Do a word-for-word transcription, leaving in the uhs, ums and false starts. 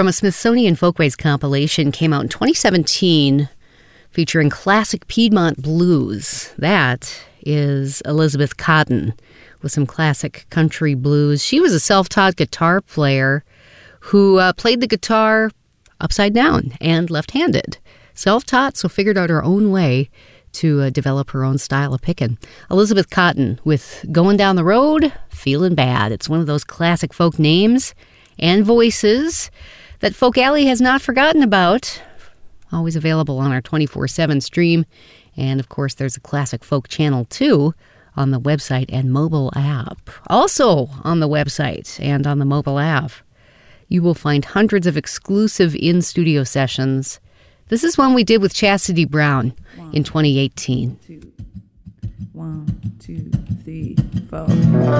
from a Smithsonian Folkways compilation came out in twenty seventeen featuring classic Piedmont blues. That is Elizabeth Cotten with some classic country blues. She was a self-taught guitar player who uh, played the guitar upside down and left-handed. Self-taught, so figured out her own way to uh, develop her own style of picking. Elizabeth Cotten with Going Down the Road, Feeling Bad. It's one of those classic folk names and voices that Folk Alley has not forgotten about. Always available on our twenty-four seven stream. And, of course, there's a classic folk channel, too, on the website and mobile app. Also on the website and on the mobile app, you will find hundreds of exclusive in-studio sessions. This is one we did with Chastity Brown one, in twenty eighteen. Two, one, two, three, four.